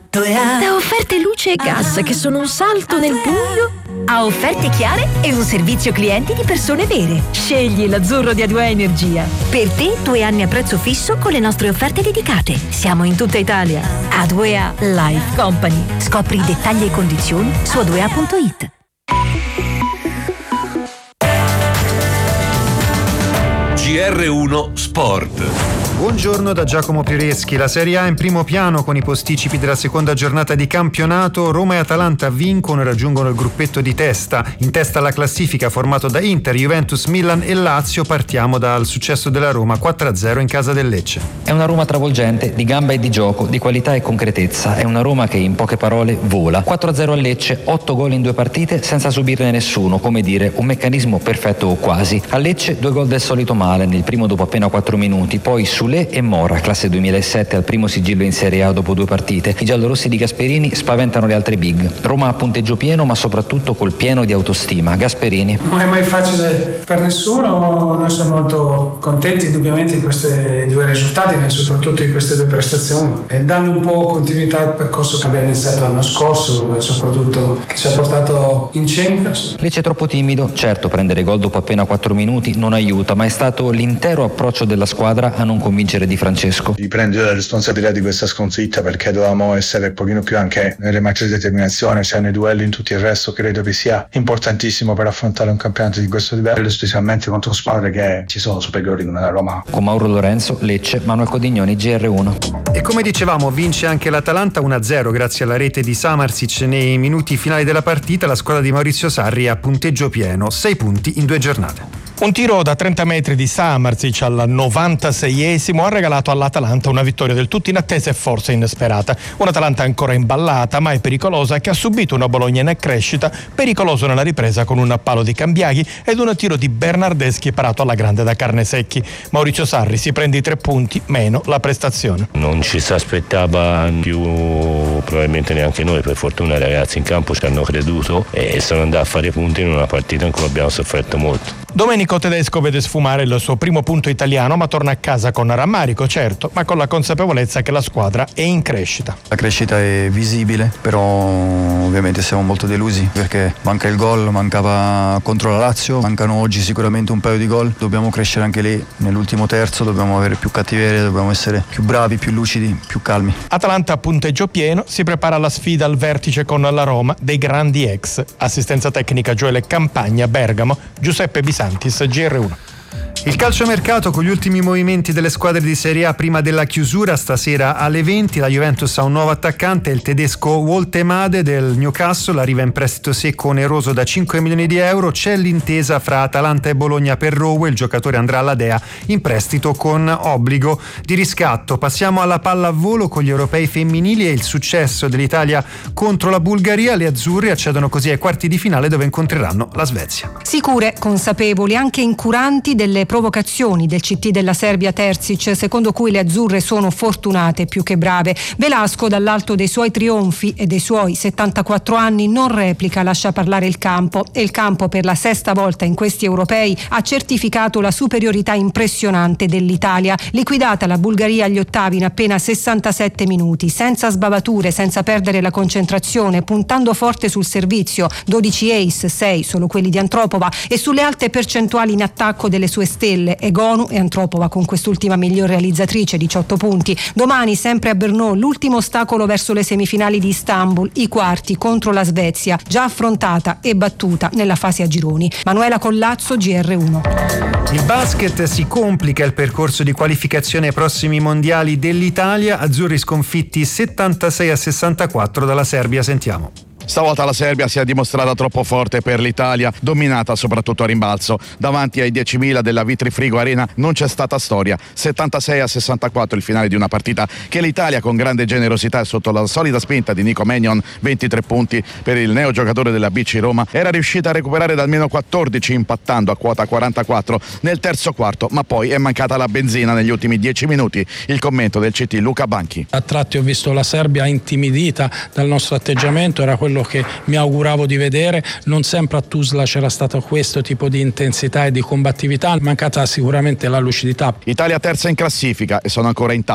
Da offerte luce e gas che sono un salto nel buio a offerte chiare e un servizio clienti di persone vere. Scegli l'azzurro di A2A Energia. Per te 2 anni a prezzo fisso con le nostre offerte dedicate. Siamo in tutta Italia. A2A Life Company. Scopri i dettagli e condizioni su a2a.it. GR1 Sport. Buongiorno da Giacomo Piereschi. La Serie A in primo piano con i posticipi della seconda giornata di campionato. Roma e Atalanta vincono e raggiungono il gruppetto di testa. In testa alla classifica formato da Inter, Juventus, Milan e Lazio. Partiamo dal successo della Roma 4-0 in casa del Lecce. È una Roma travolgente, di gamba e di gioco, di qualità e concretezza. È una Roma che in poche parole vola. 4-0 a Lecce, 8 gol in 2 partite senza subirne nessuno, come dire un meccanismo perfetto o quasi. A Lecce 2 gol del solito male, nel primo dopo appena 4 minuti, poi Soulé e Mora, classe 2007 al primo sigillo in Serie A dopo 2 partite. I giallorossi di Gasperini spaventano le altre big. Roma a punteggio pieno ma soprattutto col pieno di autostima. Gasperini. Non è mai facile per nessuno, noi siamo molto contenti indubbiamente di questi 2 risultati e soprattutto di queste 2 prestazioni e danno un po' continuità al percorso che abbiamo iniziato l'anno scorso e soprattutto che ci ha portato in Champions. Lecce troppo timido, certo prendere gol dopo appena 4 minuti non aiuta, ma è stato l'intero approccio della squadra a non convincere Di Francesco. Di prendere la responsabilità di questa sconfitta perché dovevamo essere un pochino più anche nelle match di determinazione, cioè nei duelli, in tutto il resto. Credo che sia importantissimo per affrontare un campionato di questo livello, specialmente contro squadre che ci sono superiori come la Roma. Con Mauro Lorenzo, Lecce, Manuel Codignoni, GR1. E come dicevamo vince anche l'Atalanta 1-0 grazie alla rete di Samarsic nei minuti finali della partita. La squadra di Maurizio Sarri a punteggio pieno, 6 punti in 2 giornate. Un tiro da 30 metri di Samarsic al 96esimo ha regalato all'Atalanta una vittoria del tutto inattesa e forse inesperata. Un'Atalanta ancora imballata, ma è pericolosa, che ha subito una Bologna in crescita, pericoloso nella ripresa con un palo di Cambiaghi ed un tiro di Bernardeschi parato alla grande da Carnesecchi. Maurizio Sarri si prende i 3 punti, meno la prestazione. Non ci si aspettava più, probabilmente neanche noi, per fortuna i ragazzi in campo ci hanno creduto e sono andati a fare punti in una partita in cui abbiamo sofferto molto. Domenico Tedesco vede sfumare il suo primo punto italiano, ma torna a casa con rammarico, certo, ma con la consapevolezza che la squadra è in crescita. La crescita è visibile, però ovviamente siamo molto delusi perché manca il gol, mancava contro la Lazio, mancano oggi sicuramente un paio di gol. Dobbiamo crescere anche lì, nell'ultimo terzo dobbiamo avere più cattiveria, dobbiamo essere più bravi, più lucidi, più calmi. Atalanta a punteggio pieno, si prepara alla sfida al vertice con la Roma dei grandi ex. Assistenza tecnica Gioele Campagna, Bergamo, Giuseppe Bisantis, GR1. Il calciomercato con gli ultimi movimenti delle squadre di Serie A prima della chiusura. Stasera alle 20 la Juventus ha un nuovo attaccante, il tedesco Woltemade del Newcastle, arriva in prestito secco oneroso da 5 milioni di euro. C'è l'intesa fra Atalanta e Bologna per Rowe, il giocatore andrà alla Dea in prestito con obbligo di riscatto. Passiamo alla pallavolo con gli europei femminili e il successo dell'Italia contro la Bulgaria. Le azzurre accedono così ai quarti di finale dove incontreranno la Svezia. Sicure, consapevoli, anche incuranti delle provocazioni del CT della Serbia Terzic, secondo cui le azzurre sono fortunate più che brave. Velasco dall'alto dei suoi trionfi e dei suoi 74 anni non replica, lascia parlare il campo, e il campo per la 6ª volta in questi europei ha certificato la superiorità impressionante dell'Italia. Liquidata la Bulgaria agli ottavi in appena 67 minuti, senza sbavature, senza perdere la concentrazione, puntando forte sul servizio, 12 ace, 6 solo quelli di Antropova, e sulle alte percentuali in attacco delle sue stelle, Egonu e Antropova con quest'ultima miglior realizzatrice, 18 punti. Domani sempre a Brno l'ultimo ostacolo verso le semifinali di Istanbul, i quarti contro la Svezia, già affrontata e battuta nella fase a gironi. Manuela Collazzo, GR1. Il basket si complica il percorso di qualificazione ai prossimi mondiali dell'Italia, azzurri sconfitti 76-64 dalla Serbia. Sentiamo. Stavolta la Serbia si è dimostrata troppo forte per l'Italia, dominata soprattutto a rimbalzo. Davanti ai 10.000 della Vitri Frigo Arena non c'è stata storia. 76-64 il finale di una partita che l'Italia con grande generosità e sotto la solida spinta di Nico Mannion, 23 punti per il neo giocatore della BC Roma, era riuscita a recuperare da almeno 14 impattando a quota 44 nel terzo quarto, ma poi è mancata la benzina negli ultimi 10 minuti. Il commento del CT Luca Banchi. A tratti ho visto la Serbia intimidita dal nostro atteggiamento, era quello che mi auguravo di vedere. Non sempre a Tuzla c'era stato questo tipo di intensità e di combattività, mancata sicuramente la lucidità. Italia terza in classifica e sono ancora in